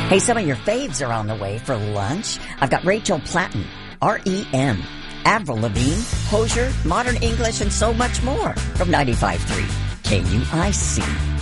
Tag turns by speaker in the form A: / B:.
A: Hey, some of your faves are on the way for lunch. I've got Rachel Platten, REM, Avril Lavigne, Hozier, Modern English, and so much more from 95.3 KUIC.